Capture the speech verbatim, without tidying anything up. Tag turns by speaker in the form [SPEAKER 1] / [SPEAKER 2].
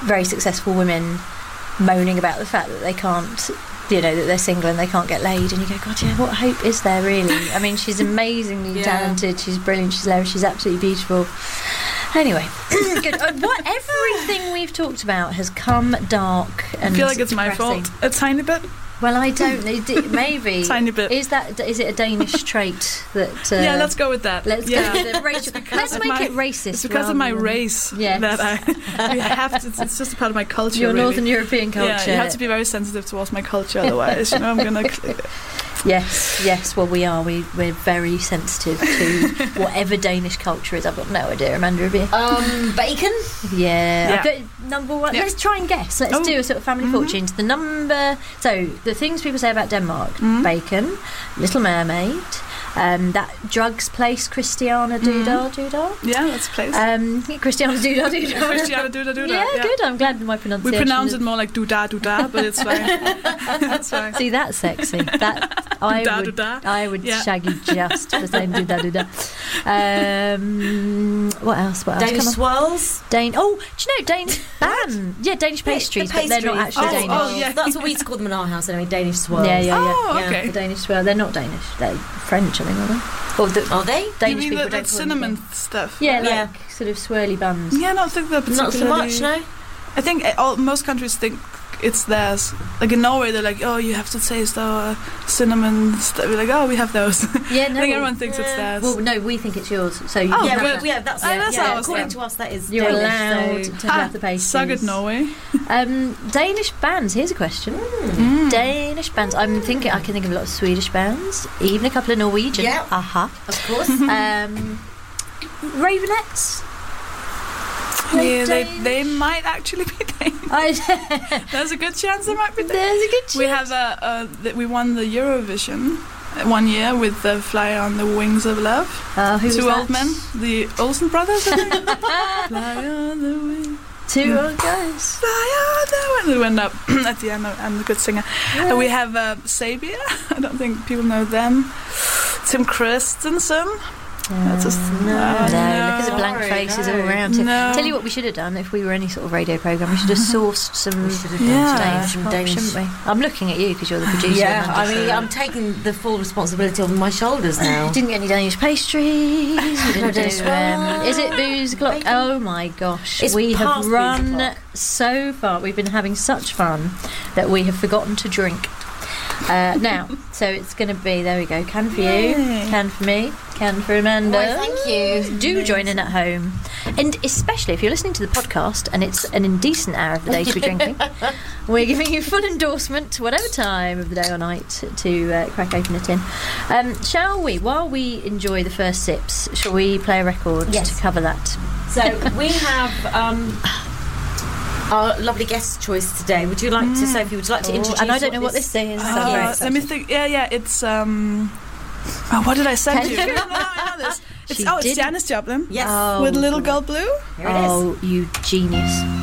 [SPEAKER 1] very successful women moaning about the fact that they can't, you know, that they're single and they can't get laid, and you go, God, yeah, what hope is there really? I mean, she's amazingly yeah. talented, she's brilliant, she's hilarious, she's absolutely beautiful. Anyway, good. Uh, what everything we've talked about has come dark and
[SPEAKER 2] I feel like it's
[SPEAKER 1] depressing.
[SPEAKER 2] my fault a tiny bit.
[SPEAKER 1] Well, I don't know. Maybe
[SPEAKER 2] tiny bit.
[SPEAKER 1] Is that is it a Danish trait that? Uh,
[SPEAKER 2] yeah, let's go with that.
[SPEAKER 1] Let's
[SPEAKER 2] yeah.
[SPEAKER 1] go with the racial. Let's make
[SPEAKER 2] my,
[SPEAKER 1] it racist.
[SPEAKER 2] It's because of my
[SPEAKER 1] than,
[SPEAKER 2] race
[SPEAKER 1] yes.
[SPEAKER 2] that I. You have to. It's, it's just a part of my culture.
[SPEAKER 1] Your
[SPEAKER 2] really.
[SPEAKER 1] Northern European culture.
[SPEAKER 2] Yeah, you have to be very sensitive towards my culture, otherwise, you know, I'm gonna.
[SPEAKER 1] Yes, yes. Well, we are. We we're very sensitive to whatever Danish culture is. I've got no idea. Amanda, have you?
[SPEAKER 3] Um, bacon.
[SPEAKER 1] Yeah.
[SPEAKER 2] yeah.
[SPEAKER 1] I've got number one.
[SPEAKER 2] Yeah.
[SPEAKER 1] Let's try and guess. Let's
[SPEAKER 2] oh.
[SPEAKER 1] do a sort of family mm-hmm. fortunes. The number. So the things people say about Denmark:
[SPEAKER 2] mm-hmm.
[SPEAKER 1] bacon, Little Mermaid. Um, that drugs place, Christiana Doodah
[SPEAKER 2] mm.
[SPEAKER 1] Doodah.
[SPEAKER 2] Yeah, that's a place.
[SPEAKER 1] Um, Christiana Doodah Doodah.
[SPEAKER 2] Christiana Doodah Doodah.
[SPEAKER 1] Yeah,
[SPEAKER 2] yeah,
[SPEAKER 1] good. I'm glad my pronunciation.
[SPEAKER 2] We pronounce
[SPEAKER 1] is...
[SPEAKER 2] it more like Doodah Doodah, but it's fine. That's fine.
[SPEAKER 1] See, that's sexy. That I
[SPEAKER 2] Doodah,
[SPEAKER 1] would,
[SPEAKER 2] doodah.
[SPEAKER 1] I would
[SPEAKER 2] yeah.
[SPEAKER 1] shag you just for saying Doodah Doodah. Um, what else? What else?
[SPEAKER 3] Danish swirls.
[SPEAKER 1] Dane. Oh, do you know Danish ban? Yeah, Danish pastries,
[SPEAKER 3] the pastries,
[SPEAKER 1] but they're not actually
[SPEAKER 2] oh,
[SPEAKER 1] Danish.
[SPEAKER 2] Oh, yeah.
[SPEAKER 3] That's what we used to call them in our house anyway. Danish swirls.
[SPEAKER 1] Yeah, yeah, yeah.
[SPEAKER 2] Oh,
[SPEAKER 1] yeah.
[SPEAKER 2] okay.
[SPEAKER 1] The Danish swirl. They're not Danish. They're French, I think, are they? Or the
[SPEAKER 3] are they?
[SPEAKER 1] Danish
[SPEAKER 2] you mean
[SPEAKER 1] people
[SPEAKER 2] the,
[SPEAKER 1] don't
[SPEAKER 2] that
[SPEAKER 1] call
[SPEAKER 2] cinnamon
[SPEAKER 1] them
[SPEAKER 2] stuff?
[SPEAKER 1] Yeah, like
[SPEAKER 3] yeah.
[SPEAKER 1] sort of swirly buns.
[SPEAKER 2] Yeah, I don't think they're particularly.
[SPEAKER 3] Not so much, no.
[SPEAKER 2] I think all, most countries think it's theirs. Like in Norway, they're like, oh, you have to taste our cinnamon stuff. We're like, oh, we have those.
[SPEAKER 1] Yeah, no.
[SPEAKER 2] I think everyone thinks
[SPEAKER 3] yeah.
[SPEAKER 2] it's theirs.
[SPEAKER 1] Well, no, we think it's yours. So you
[SPEAKER 2] Oh,
[SPEAKER 1] can
[SPEAKER 3] yeah,
[SPEAKER 1] have
[SPEAKER 3] well,
[SPEAKER 1] that.
[SPEAKER 3] yeah, that's,
[SPEAKER 2] Oh,
[SPEAKER 3] yeah,
[SPEAKER 2] that's
[SPEAKER 3] yeah,
[SPEAKER 2] how I was
[SPEAKER 3] according
[SPEAKER 2] thinking.
[SPEAKER 3] to us, that is
[SPEAKER 1] You're
[SPEAKER 3] Danish,
[SPEAKER 1] allowed
[SPEAKER 3] so.
[SPEAKER 1] to
[SPEAKER 2] ah,
[SPEAKER 1] have the pastries.
[SPEAKER 2] Suck it, Norway.
[SPEAKER 1] Um, Danish bands. Here's a question.
[SPEAKER 2] Mm.
[SPEAKER 1] Danish bands. I'm thinking. I can think of a lot of Swedish bands, even a couple of Norwegian.
[SPEAKER 3] Yeah.
[SPEAKER 1] Aha.
[SPEAKER 3] Of course.
[SPEAKER 1] um, Ravenettes.
[SPEAKER 2] Yeah, they, they might actually be Danish.
[SPEAKER 1] I,
[SPEAKER 2] There's a good chance they might be Danish.
[SPEAKER 1] there's a good chance.
[SPEAKER 2] We have a, a th- we won the Eurovision one year with the Fly on the Wings of Love.
[SPEAKER 1] Uh, who was
[SPEAKER 2] Two
[SPEAKER 1] that?
[SPEAKER 2] old men, the Olsen brothers. I think. Fly on the wing.
[SPEAKER 1] Two old guys.
[SPEAKER 2] Fly on the wing. They went up at the end. I'm a good singer.
[SPEAKER 1] Yeah.
[SPEAKER 2] And we have uh, Sabia. I don't think people know them. Tim Christensen. That's just
[SPEAKER 1] no,
[SPEAKER 2] no,
[SPEAKER 1] no, look
[SPEAKER 2] no.
[SPEAKER 1] at the blank
[SPEAKER 3] Sorry,
[SPEAKER 1] faces
[SPEAKER 3] no.
[SPEAKER 1] all around. So
[SPEAKER 2] No.
[SPEAKER 1] tell you what we should have done if we were any sort of radio programme. We should have sourced some
[SPEAKER 3] We should have
[SPEAKER 2] Yeah.
[SPEAKER 1] Danish,
[SPEAKER 3] some
[SPEAKER 1] pop,
[SPEAKER 3] Danish.
[SPEAKER 1] shouldn't we? I'm looking at you because you're the producer.
[SPEAKER 3] Yeah,
[SPEAKER 1] and
[SPEAKER 3] I
[SPEAKER 1] just,
[SPEAKER 3] mean,
[SPEAKER 1] uh,
[SPEAKER 3] I'm taking the full responsibility on my shoulders now.
[SPEAKER 1] didn't get any Danish pastries. You didn't
[SPEAKER 3] Danish
[SPEAKER 1] do, um,
[SPEAKER 3] swirl.
[SPEAKER 1] is it booze o'clock?
[SPEAKER 3] Bacon.
[SPEAKER 1] Oh my gosh,
[SPEAKER 3] It's
[SPEAKER 1] we have
[SPEAKER 3] past booze
[SPEAKER 1] run
[SPEAKER 3] o'clock.
[SPEAKER 1] so far. We've been having such fun that we have forgotten to drink. Uh, now, so it's going to be, there we go, can for you,
[SPEAKER 2] Yay.
[SPEAKER 1] can for me, can for Amanda.
[SPEAKER 3] Why, thank you.
[SPEAKER 1] Do join in at home. And especially if you're listening to the podcast and it's an indecent hour of the day to be drinking, we're giving you full endorsement whatever time of the day or night to uh, crack open a tin. Um, shall we, while we enjoy the first sips, shall we play a record
[SPEAKER 3] Yes.
[SPEAKER 1] to cover that?
[SPEAKER 3] So we have um, our lovely guest choice today. Would you like to, Sophie? Would you like to
[SPEAKER 1] Oh,
[SPEAKER 3] introduce?
[SPEAKER 1] and I don't know what this is.
[SPEAKER 3] Oh,
[SPEAKER 1] so
[SPEAKER 2] Uh,
[SPEAKER 1] yes.
[SPEAKER 2] let me think. Yeah, yeah. It's um. Oh, what did I send
[SPEAKER 1] Can
[SPEAKER 2] you?
[SPEAKER 1] you-
[SPEAKER 2] no, no, I know this. It's,
[SPEAKER 1] She
[SPEAKER 2] oh, it's
[SPEAKER 1] didn't-
[SPEAKER 2] Janis Joplin
[SPEAKER 3] Yes.
[SPEAKER 1] Oh,
[SPEAKER 2] with Little Girl Blue.
[SPEAKER 3] Here it is.
[SPEAKER 1] Oh, you genius.